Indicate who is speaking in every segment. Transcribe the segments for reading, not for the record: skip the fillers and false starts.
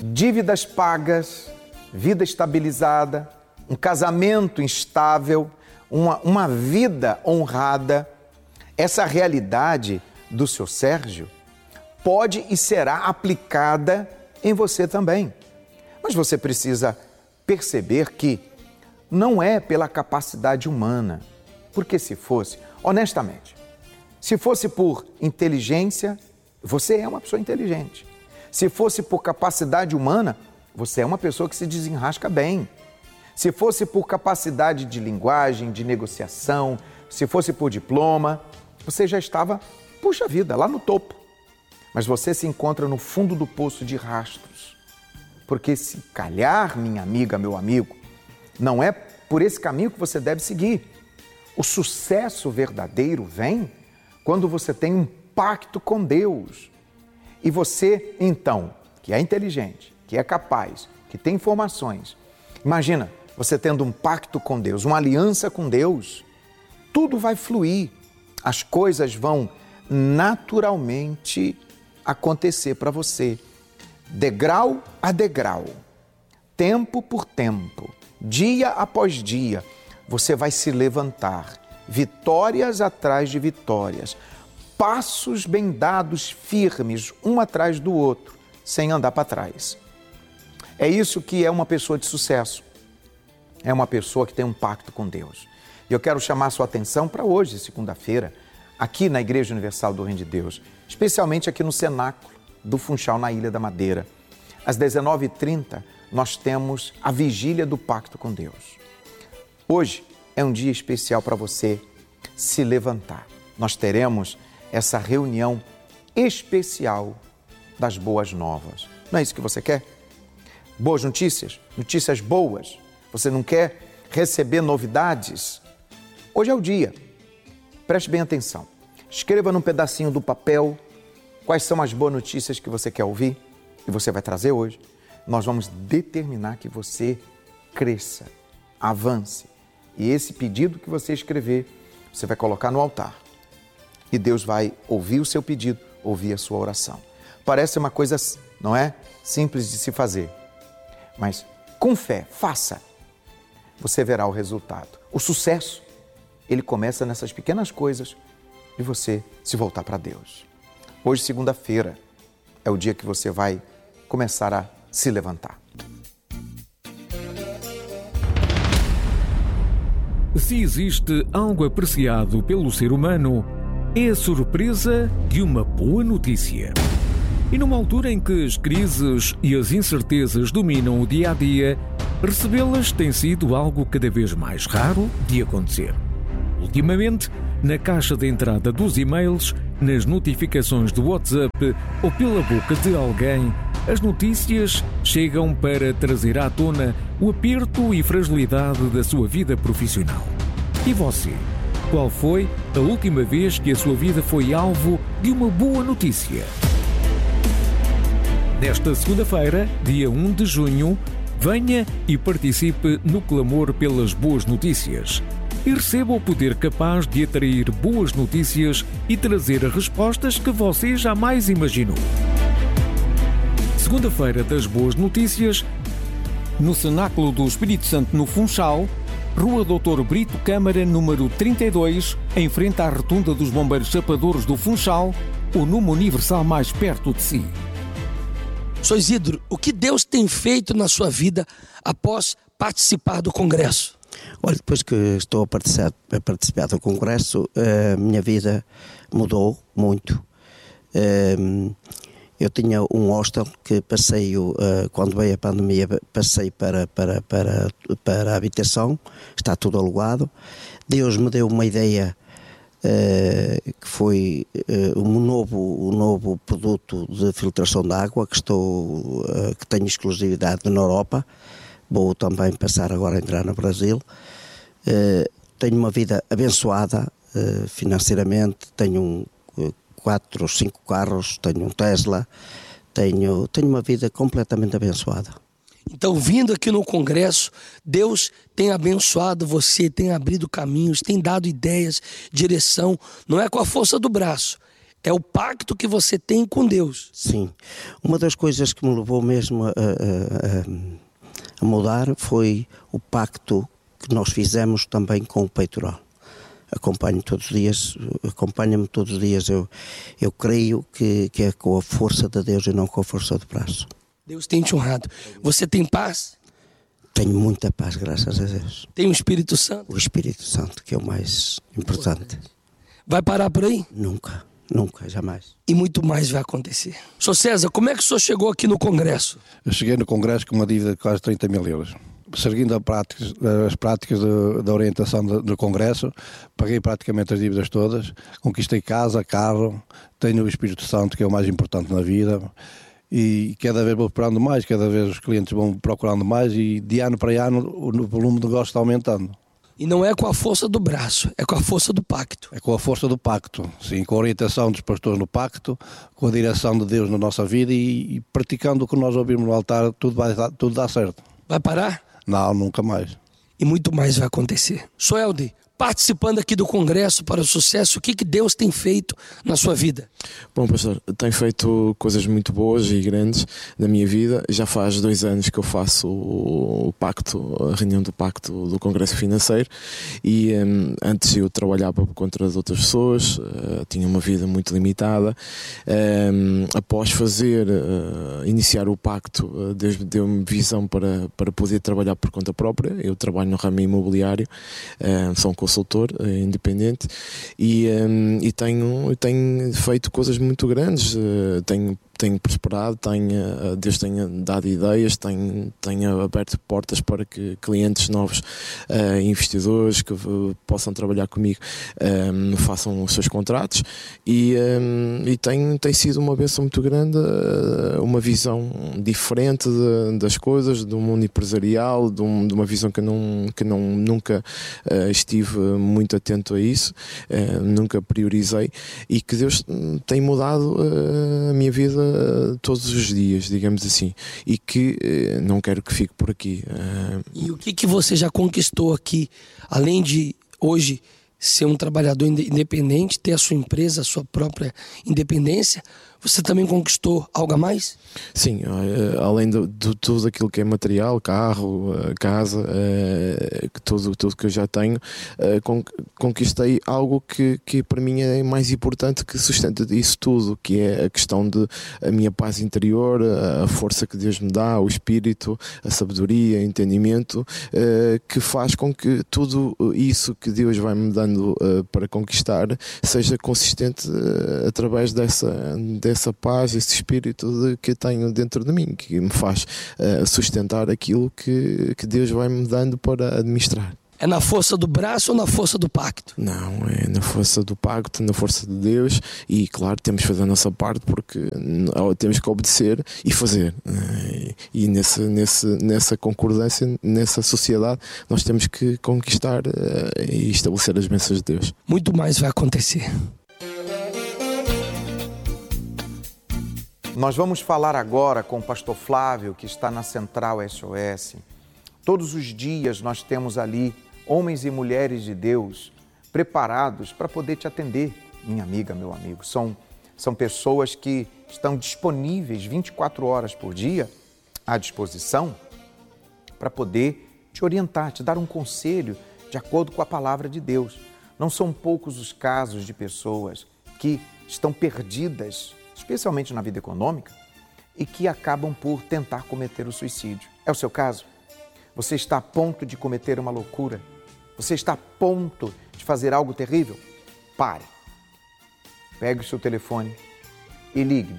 Speaker 1: dívidas pagas, vida estabilizada, um casamento instável, uma vida honrada. Essa realidade do seu Sérgio pode e será aplicada em você também. Mas você precisa perceber que não é pela capacidade humana, porque se fosse, honestamente, se fosse por inteligência, você é uma pessoa inteligente. Se fosse por capacidade humana, você é uma pessoa que se desenrasca bem. Se fosse por capacidade de linguagem, de negociação, se fosse por diploma, você já estava, puxa vida, lá no topo. Mas você se encontra no fundo do poço de rastros. Porque se calhar, minha amiga, meu amigo, não é por esse caminho que você deve seguir. O sucesso verdadeiro vem quando você tem um pacto com Deus. E você, então, que é inteligente, que é capaz, que tem informações, imagina você tendo um pacto com Deus, uma aliança com Deus, tudo vai fluir, as coisas vão naturalmente acontecer para você, degrau a degrau, tempo por tempo, dia após dia, você vai se levantar, vitórias atrás de vitórias, passos bem dados, firmes, um atrás do outro, sem andar para trás. É isso que é uma pessoa de sucesso. É uma pessoa que tem um pacto com Deus. E eu quero chamar a sua atenção para hoje, segunda-feira, aqui na Igreja Universal do Reino de Deus, especialmente aqui no cenáculo do Funchal, na Ilha da Madeira. Às 19h30, nós temos a vigília do pacto com Deus. Hoje é um dia especial para você se levantar. Nós teremos essa reunião especial das boas novas. Não é isso que você quer? Boas notícias? Notícias boas? Você não quer receber novidades? Hoje é o dia. Preste bem atenção. Escreva num pedacinho do papel quais são as boas notícias que você quer ouvir e você vai trazer hoje. Nós vamos determinar que você cresça, avance. E esse pedido que você escrever, você vai colocar no altar. E Deus vai ouvir o seu pedido, ouvir a sua oração. Parece uma coisa, não é? Simples de se fazer. Mas com fé, faça. Você verá o resultado. O sucesso, ele começa nessas pequenas coisas de você se voltar para Deus. Hoje, segunda-feira, é o dia que você vai começar a se levantar.
Speaker 2: Se existe algo apreciado pelo ser humano, é a surpresa de uma boa notícia. E numa altura em que as crises e as incertezas dominam o dia-a-dia, recebê-las tem sido algo cada vez mais raro de acontecer. Ultimamente, na caixa de entrada dos e-mails, nas notificações do WhatsApp ou pela boca de alguém, as notícias chegam para trazer à tona o aperto e fragilidade da sua vida profissional. E você? Qual foi a última vez que a sua vida foi alvo de uma boa notícia? Nesta segunda-feira, dia 1 de junho, venha e participe no clamor pelas boas notícias. E receba o poder capaz de atrair boas notícias e trazer respostas que você jamais imaginou. Segunda-feira das Boas Notícias, no Cenáculo do Espírito Santo, no Funchal, Rua Doutor Brito Câmara, número 32, em frente à Rotunda dos Bombeiros Chapadores do Funchal, o número universal mais perto de si.
Speaker 3: Sr. Isidro, o que Deus tem feito na sua vida após participar do Congresso?
Speaker 4: Olha, depois que estou a participar do Congresso, a minha vida mudou muito. Eu tinha um hostel que passei, quando veio a pandemia, passei para a habitação, está tudo alugado. Deus me deu uma ideia que foi um novo produto de filtração de água que tenho exclusividade na Europa. Vou também passar agora a entrar no Brasil. Tenho uma vida abençoada financeiramente, tenho 4 ou 5 carros, tenho um Tesla, tenho uma vida completamente abençoada.
Speaker 3: Então, vindo aqui no Congresso, Deus tem abençoado você, tem abrido caminhos, tem dado ideias, direção. Não é com a força do braço, É o pacto que você tem com Deus.
Speaker 4: Sim. Uma das coisas que me levou mesmo a mudar foi o pacto que nós fizemos também com o peitoral. Acompanha-me todos os dias. Eu creio que é com a força de Deus e não com a força do braço.
Speaker 3: Deus tem te honrado. Você tem paz?
Speaker 4: Tenho muita paz, graças a Deus.
Speaker 3: Tem o Espírito Santo?
Speaker 4: O Espírito Santo, que é o mais importante.
Speaker 3: Vai parar por aí?
Speaker 4: Nunca, jamais.
Speaker 3: E muito mais vai acontecer. Sr. César, como é que o senhor chegou aqui no Congresso?
Speaker 5: Eu cheguei no Congresso com uma dívida de quase 30 mil euros. Seguindo as práticas da orientação do Congresso, paguei praticamente as dívidas todas, conquistei casa, carro, tenho o Espírito Santo, que é o mais importante na vida, e cada vez vou procurando mais, cada vez os clientes vão procurando mais, e de ano para ano o volume de negócio está aumentando.
Speaker 3: E não é com a força do braço, é com a força do pacto.
Speaker 5: É com a força do pacto, sim, com a orientação dos pastores no pacto, com a direção de Deus na nossa vida e praticando o que nós ouvimos no altar, tudo dá certo.
Speaker 3: Vai parar?
Speaker 5: Não, nunca mais.
Speaker 3: E muito mais vai acontecer. Soelde, participando aqui do Congresso para o Sucesso, o que Deus tem feito na sua vida?
Speaker 6: Bom, pastor, tenho feito coisas muito boas e grandes na minha vida. Já faz 2 anos que eu faço o pacto, a reunião do pacto do Congresso Financeiro, e antes eu trabalhava por conta de outras pessoas, tinha uma vida muito limitada. Após iniciar o pacto, Deus deu-me visão para poder trabalhar por conta própria. Eu trabalho no ramo imobiliário, sou um consultor independente e tenho feito coisas muito grandes, tenho prosperado, Deus tem dado ideias, tenho aberto portas para que clientes novos, investidores que possam trabalhar comigo, façam os seus contratos, e tem sido uma bênção muito grande, uma visão diferente das coisas, do mundo empresarial, de uma visão que nunca estive muito atento a isso, nunca priorizei, e que Deus tem mudado a minha vida todos os dias, digamos assim, e que não quero que fique por aqui.
Speaker 3: E o que você já conquistou aqui, além de hoje ser um trabalhador independente, ter a sua empresa, a sua própria independência? Você também conquistou algo a mais?
Speaker 6: Sim, além de tudo aquilo que é material, carro, casa, tudo que eu já tenho, conquistei algo que para mim é mais importante, que sustenta isso tudo, que é a questão de a minha paz interior, a força que Deus me dá, o espírito, a sabedoria, o entendimento, que faz com que tudo isso que Deus vai me dando para conquistar seja consistente através dessa paz, esse espírito que tenho dentro de mim, que me faz sustentar aquilo que Deus vai me dando para administrar.
Speaker 3: É na força do braço ou na força do pacto?
Speaker 6: Não, é na força do pacto, na força de Deus, e claro, temos que fazer a nossa parte, porque temos que obedecer e fazer. E nessa concordância, nessa sociedade, nós temos que conquistar e estabelecer as bênçãos de Deus.
Speaker 3: Muito mais vai acontecer.
Speaker 1: Nós vamos falar agora com o pastor Flávio, que está na Central SOS. Todos os dias nós temos ali homens e mulheres de Deus preparados para poder te atender, minha amiga, meu amigo. São pessoas que estão disponíveis 24 horas por dia à disposição para poder te orientar, te dar um conselho de acordo com a palavra de Deus. Não são poucos os casos de pessoas que estão perdidas, especialmente na vida econômica, e que acabam por tentar cometer o suicídio. É o seu caso? Você está a ponto de cometer uma loucura? Você está a ponto de fazer algo terrível? Pare. Pegue o seu telefone e ligue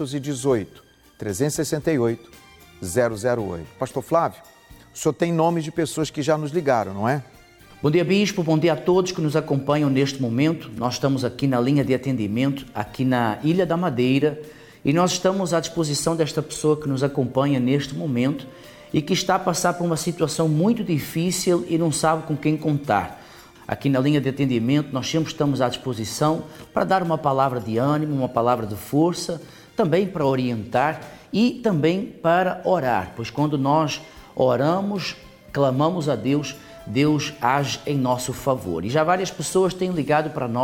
Speaker 1: 218-368-008. Pastor Flávio, o senhor tem nomes de pessoas que já nos ligaram, não é?
Speaker 7: Bom dia, Bispo. Bom dia a todos que nos acompanham neste momento. Nós estamos aqui na linha de atendimento, aqui na Ilha da Madeira, e nós estamos à disposição desta pessoa que nos acompanha neste momento e que está a passar por uma situação muito difícil e não sabe com quem contar. Aqui na linha de atendimento nós sempre estamos à disposição para dar uma palavra de ânimo, uma palavra de força, também para orientar e também para orar, pois quando nós oramos, clamamos a Deus, Deus age em nosso favor. E já várias pessoas têm ligado para nós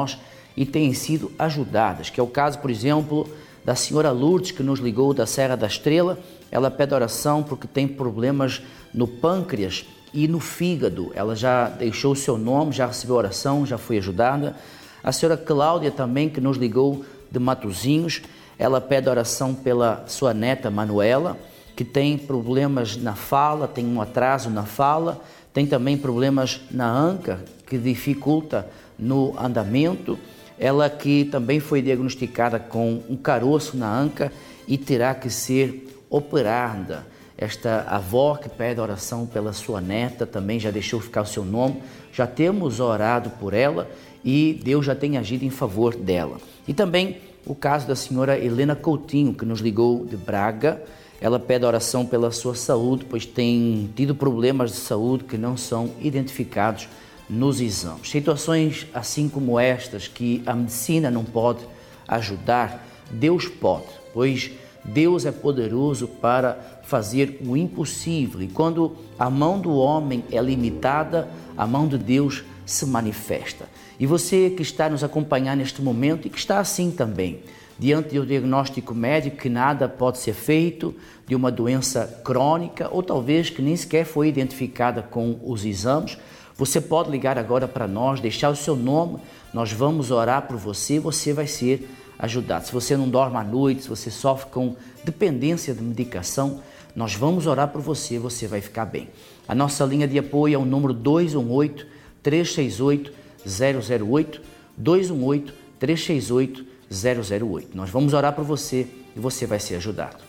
Speaker 7: e têm sido ajudadas, que é o caso, por exemplo, da senhora Lourdes, que nos ligou da Serra da Estrela. Ela pede oração porque tem problemas no pâncreas e no fígado. Ela já deixou o seu nome, já recebeu oração, já foi ajudada. A senhora Cláudia também, que nos ligou de Matosinhos, ela pede oração pela sua neta Manuela, que tem problemas na fala, tem um atraso na fala, tem também problemas na anca, que dificulta no andamento. Ela que também foi diagnosticada com um caroço na anca e terá que ser operada. Esta avó que pede oração pela sua neta, também já deixou ficar o seu nome, já temos orado por ela e Deus já tem agido em favor dela. E também o caso da senhora Helena Coutinho, que nos ligou de Braga. Ela pede oração pela sua saúde, pois tem tido problemas de saúde que não são identificados nos exames. Situações assim como estas, que a medicina não pode ajudar, Deus pode, pois Deus é poderoso para fazer o impossível. E quando a mão do homem é limitada, a mão de Deus se manifesta. E você que está nos acompanhando neste momento e que está assim também, diante do diagnóstico médico que nada pode ser feito, de uma doença crônica ou talvez que nem sequer foi identificada com os exames, você pode ligar agora para nós, deixar o seu nome, nós vamos orar por você, você vai ser ajudado. Se você não dorme à noite, se você sofre com dependência de medicação, nós vamos orar por você, você vai ficar bem. A nossa linha de apoio é o número 218-368-008, 218-368-008. Nós vamos orar por você e você vai ser ajudado.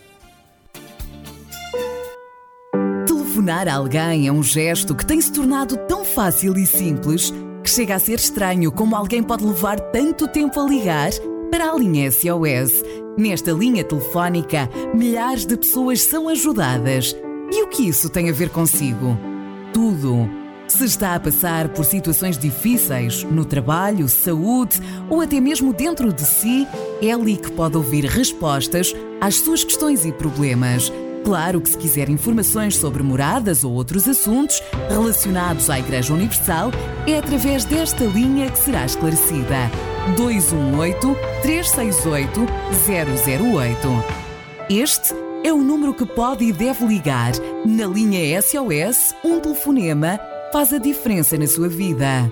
Speaker 8: Telefonar a alguém é um gesto que tem se tornado tão fácil e simples que chega a ser estranho como alguém pode levar tanto tempo a ligar para a linha SOS. Nesta linha telefónica, milhares de pessoas são ajudadas. E o que isso tem a ver consigo? Tudo. Se está a passar por situações difíceis no trabalho, saúde ou até mesmo dentro de si, é ali que pode ouvir respostas às suas questões e problemas. Claro que se quiser informações sobre moradas ou outros assuntos relacionados à Igreja Universal, é através desta linha que será esclarecida. 218-368-008. Este é o número que pode e deve ligar. Na linha SOS, um telefonema faz a diferença na sua vida.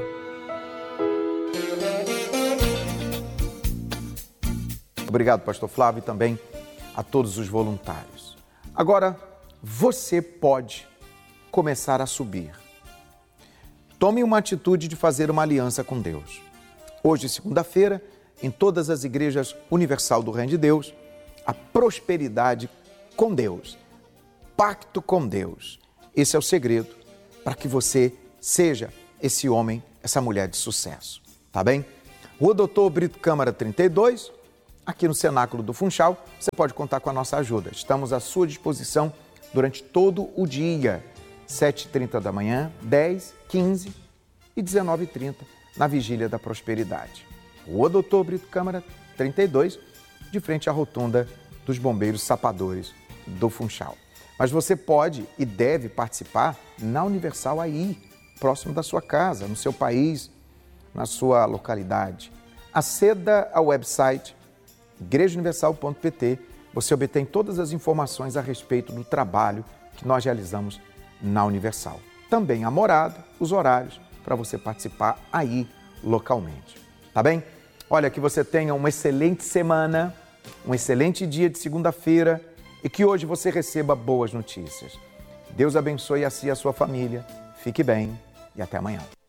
Speaker 1: Obrigado, pastor Flávio, e também a todos os voluntários. Agora, você pode começar a subir. Tome uma atitude de fazer uma aliança com Deus. Hoje, segunda-feira, em todas as igrejas universal do Reino de Deus, a prosperidade com Deus, pacto com Deus. Esse é o segredo para que você seja esse homem, essa mulher de sucesso. Tá bem? Rua Doutor Brito Câmara 32, aqui no Cenáculo do Funchal, você pode contar com a nossa ajuda. Estamos à sua disposição durante todo o dia, 7h30 da manhã, 10, 15 e 19h30, na Vigília da Prosperidade. Rua Doutor Brito Câmara 32, de frente à rotunda dos Bombeiros Sapadores do Funchal. Mas você pode e deve participar na Universal aí, próximo da sua casa, no seu país, na sua localidade. Aceda ao website igrejauniversal.pt, você obtém todas as informações a respeito do trabalho que nós realizamos na Universal. Também a morada, os horários para você participar aí localmente. Tá bem? Olha, que você tenha uma excelente semana, um excelente dia de segunda-feira e que hoje você receba boas notícias. Deus abençoe a si e a sua família. Fique bem e até amanhã.